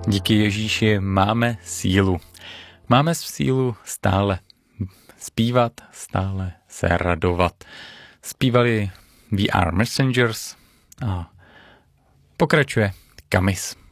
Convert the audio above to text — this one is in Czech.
Díky Ježíši máme sílu. Máme sílu stále zpívat, stále se radovat. Zpívali We Are Messengers a pokračuje Kamis.